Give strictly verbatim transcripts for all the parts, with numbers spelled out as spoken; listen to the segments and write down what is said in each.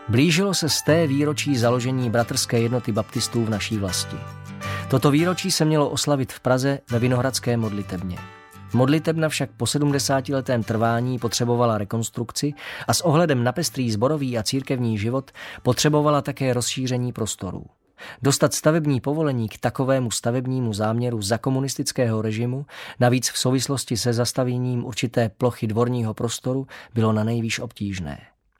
Blížilo se sté výročí založení bratrské jednoty baptistů v naší vlasti. Toto výročí se mělo oslavit v Praze ve Vinohradské modlitebně. Modlitebna však po sedmdesátiletém trvání potřebovala rekonstrukci a s ohledem na pestrý sborový a církevní život potřebovala také rozšíření prostorů. Dostat stavební povolení k takovému stavebnímu záměru za komunistického režimu, navíc v souvislosti se zastavěním určité plochy dvorního prostoru, bylo nanejvýš obtížné.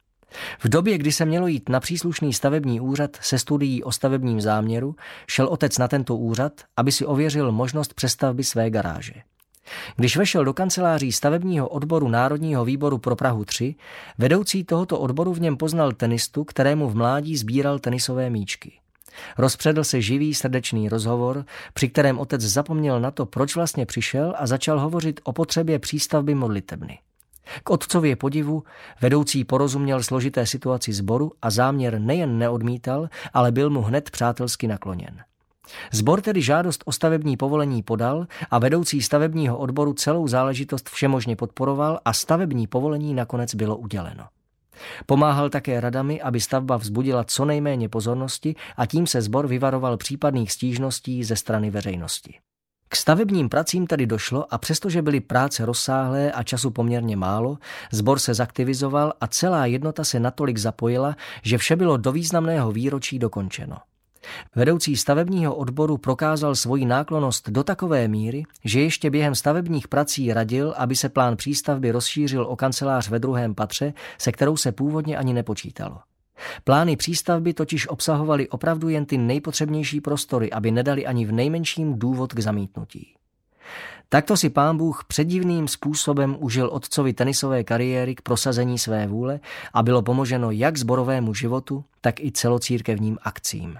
V době, kdy se mělo jít na příslušný stavební úřad se studií o stavebním záměru, šel otec na tento úřad, aby si ověřil možnost přestavby své garáže. Když vešel do kanceláří stavebního odboru Národního výboru pro Prahu tři, vedoucí tohoto odboru v něm poznal tenistu, kterému v mládí sbíral tenisové míčky. Rozpředl se živý srdečný rozhovor, při kterém otec zapomněl na to, proč vlastně přišel, a začal hovořit o potřebě přístavby modlitebny. K otcově podivu vedoucí porozuměl složité situaci sboru a záměr nejen neodmítal, ale byl mu hned přátelsky nakloněn. Sbor tedy žádost o stavební povolení podal a vedoucí stavebního odboru celou záležitost všemožně podporoval a stavební povolení nakonec bylo uděleno. Pomáhal také radami, aby stavba vzbudila co nejméně pozornosti, a tím se sbor vyvaroval případných stížností ze strany veřejnosti. K stavebním pracím tedy došlo a přestože byly práce rozsáhlé a času poměrně málo, sbor se zaktivizoval a celá jednota se natolik zapojila, že vše bylo do významného výročí dokončeno. Vedoucí stavebního odboru prokázal svoji náklonnost do takové míry, že ještě během stavebních prací radil, aby se plán přístavby rozšířil o kancelář ve druhém patře, se kterou se původně ani nepočítalo. Plány přístavby totiž obsahovaly opravdu jen ty nejpotřebnější prostory, aby nedali ani v nejmenším důvod k zamítnutí. Takto si Pán Bůh předivným způsobem užil otcovi tenisové kariéry k prosazení své vůle a bylo pomoženo jak sborovému životu, tak i celocírkevním akcím.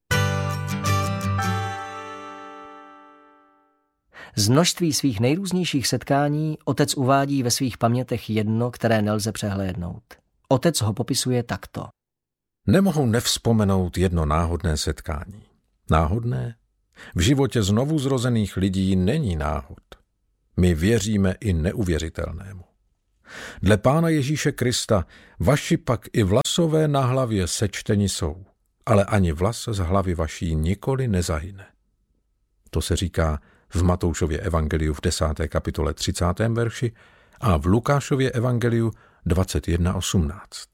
Z množství svých nejrůznějších setkání otec uvádí ve svých pamětech jedno, které nelze přehlédnout. Otec ho popisuje takto. Nemohu nevzpomenout jedno náhodné setkání. Náhodné? V životě znovu zrozených lidí není náhod. My věříme i neuvěřitelnému. Dle Pána Ježíše Krista vaši pak i vlasové na hlavě sečteni jsou, ale ani vlas z hlavy vaší nikoli nezahyne. To se říká v Matoušově evangeliu v desáté kapitole třicátém verši a v Lukášově evangeliu dvacet jedna osmnáct.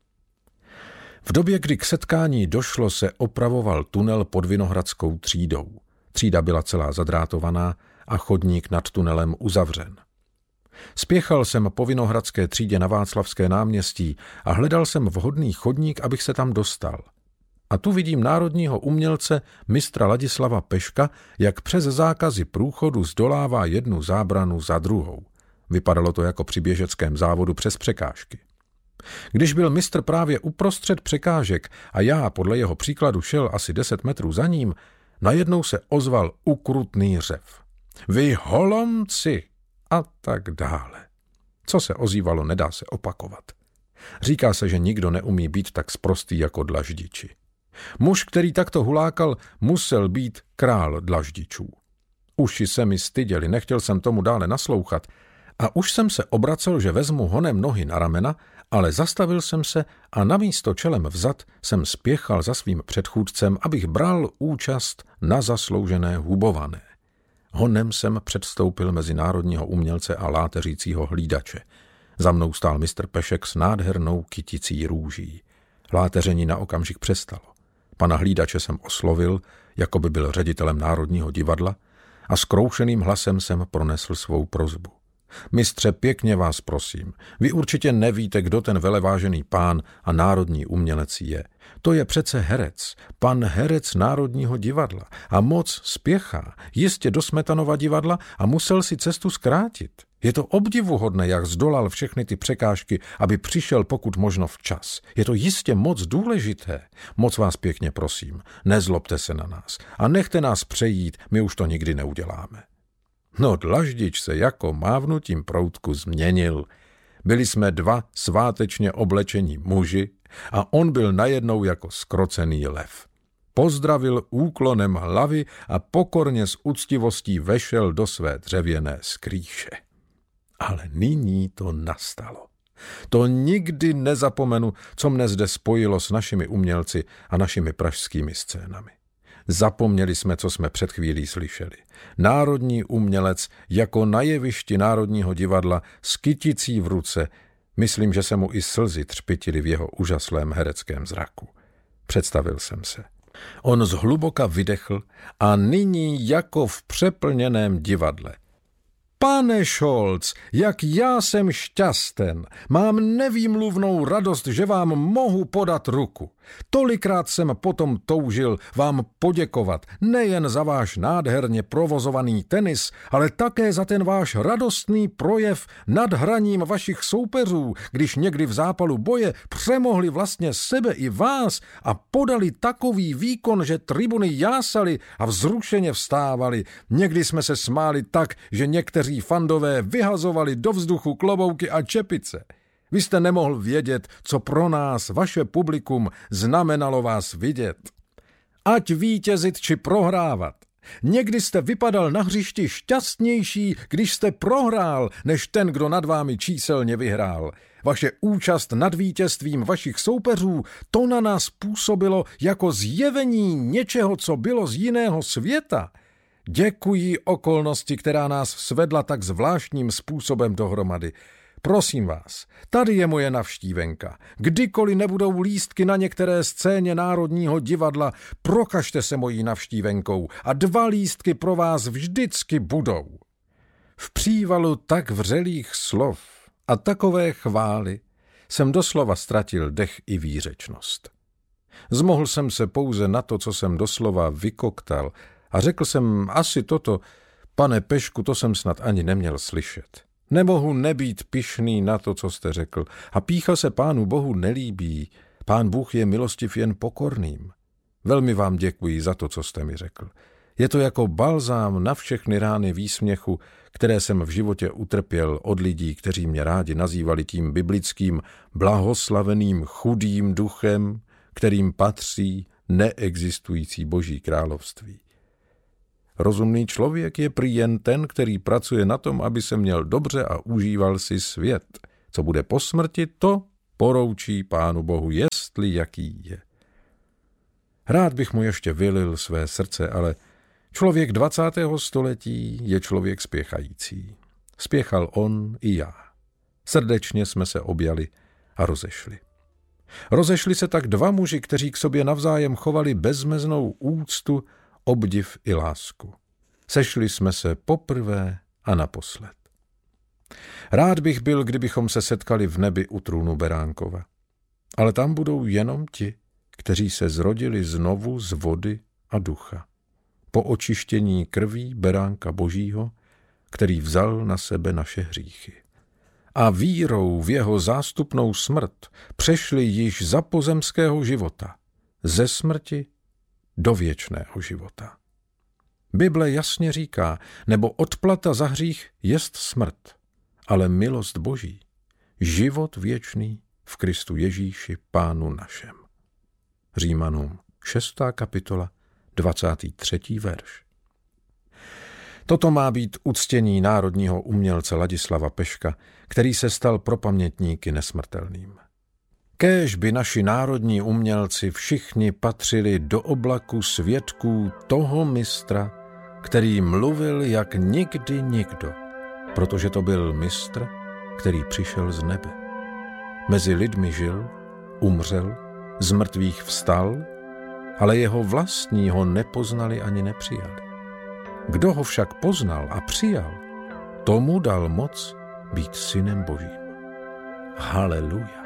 V době, kdy k setkání došlo, se opravoval tunel pod Vinohradskou třídou. Třída byla celá zadrátovaná a chodník nad tunelem uzavřen. Spěchal jsem po Vinohradské třídě na Václavské náměstí a hledal jsem vhodný chodník, abych se tam dostal. A tu vidím národního umělce mistra Ladislava Peška, jak přes zákazy průchodu zdolává jednu zábranu za druhou. Vypadalo to jako při běžeckém závodu přes překážky. Když byl mistr právě uprostřed překážek a já podle jeho příkladu šel asi deset metrů za ním, najednou se ozval ukrutný řev. Vy holomci! A tak dále. Co se ozývalo, nedá se opakovat. Říká se, že nikdo neumí být tak sprostý jako dlaždiči. Muž, který takto hulákal, musel být král dlaždičů. Uši se mi styděli, nechtěl jsem tomu dále naslouchat a už jsem se obracel, že vezmu honem nohy na ramena, ale zastavil jsem se a namísto čelem vzad jsem spěchal za svým předchůdcem, abych bral účast na zasloužené hubované. Honem jsem předstoupil mezi národního umělce a láteřícího hlídače. Za mnou stál mistr Pešek s nádhernou kyticí růží. Láteření na okamžik přestalo. Pana hlídače jsem oslovil, jako by byl ředitelem Národního divadla, a zkroušeným hlasem jsem pronesl svou prosbu. Mistře, pěkně vás prosím, vy určitě nevíte, kdo ten velevážený pán a národní umělec je. To je přece herec, pan herec Národního divadla a moc spěchá, jistě do Smetanova divadla a musel si cestu zkrátit. Je to obdivuhodné, jak zdolal všechny ty překážky, aby přišel pokud možno včas. Je to jistě moc důležité. Moc vás pěkně prosím, nezlobte se na nás a nechte nás přejít, my už to nikdy neuděláme. No, dlaždič se jako mávnutím proutku změnil. Byli jsme dva svátečně oblečení muži a on byl najednou jako skrocený lev. Pozdravil úklonem hlavy a pokorně s úctivostí vešel do své dřevěné skrýše. Ale nyní to nastalo. To nikdy nezapomenu, co mne zde spojilo s našimi umělci a našimi pražskými scénami. Zapomněli jsme, co jsme před chvílí slyšeli. Národní umělec jako na jevišti Národního divadla s kyticí v ruce. Myslím, že se mu i slzy třpytily v jeho úžaslém hereckém zraku. Představil jsem se. On zhluboka vydechl a nyní jako v přeplněném divadle. Pane Scholz, jak já jsem šťasten, mám nevýmluvnou radost, že vám mohu podat ruku. Tolikrát jsem potom toužil vám poděkovat nejen za váš nádherně provozovaný tenis, ale také za ten váš radostný projev nad hraním vašich soupeřů, když někdy v zápalu boje přemohli vlastně sebe i vás a podali takový výkon, že tribuny jásaly a vzrušeně vstávali. Někdy jsme se smáli tak, že někteří fandové vyhazovali do vzduchu klobouky a čepice. Vy jste nemohl vědět, co pro nás, vaše publikum, znamenalo vás vidět. Ať vítězit či prohrávat. Někdy jste vypadal na hřišti šťastnější, když jste prohrál, než ten, kdo nad vámi číselně vyhrál. Vaše účast nad vítězstvím vašich soupeřů, to na nás působilo jako zjevení něčeho, co bylo z jiného světa. Děkuji okolnosti, která nás svedla tak zvláštním způsobem dohromady. Prosím vás, tady je moje navštívenka. Kdykoliv nebudou lístky na některé scéně Národního divadla, prokažte se mojí navštívenkou a dva lístky pro vás vždycky budou. V přívalu tak vřelých slov a takové chvály jsem doslova ztratil dech i výřečnost. Zmohl jsem se pouze na to, co jsem doslova vykoktal a řekl jsem asi toto: pane Pešku, to jsem snad ani neměl slyšet. Nemohu nebýt pyšný na to, co jste řekl. A pýcha se Pánu Bohu nelíbí. Pán Bůh je milostiv jen pokorným. Velmi vám děkuji za to, co jste mi řekl. Je to jako balzám na všechny rány výsměchu, které jsem v životě utrpěl od lidí, kteří mě rádi nazývali tím biblickým blahoslaveným chudým duchem, kterým patří neexistující boží království. Rozumný člověk je prý jen ten, který pracuje na tom, aby se měl dobře a užíval si svět. Co bude po smrti, to poroučí Pánu Bohu, jestli jaký je. Rád bych mu ještě vylil své srdce, ale člověk dvacátého století je člověk spěchající. Spěchal on i já. Srdečně jsme se objali a rozešli. Rozešli se tak dva muži, kteří k sobě navzájem chovali bezmeznou úctu, obdiv i lásku. Sešli jsme se poprvé a naposled. Rád bych byl, kdybychom se setkali v nebi u trůnu Beránkova. Ale tam budou jenom ti, kteří se zrodili znovu z vody a ducha. Po očištění krví Beránka Božího, který vzal na sebe naše hříchy. A vírou v jeho zástupnou smrt přešli již za pozemského života, ze smrti do věčného života. Bible jasně říká, nebo odplata za hřích jest smrt, ale milost Boží, život věčný v Kristu Ježíši Pánu našem. Římanům šestá kapitola, dvacátý třetí verš. Toto má být uctění národního umělce Ladislava Peška, který se stal pro pamětníky nesmrtelným. Kéž by naši národní umělci všichni patřili do oblaku svědků toho mistra, který mluvil jak nikdy nikdo, protože to byl mistr, který přišel z nebe. Mezi lidmi žil, umřel, z mrtvých vstal, ale jeho vlastní ho nepoznali ani nepřijali. Kdo ho však poznal a přijal, tomu dal moc být synem Božím. Haleluja.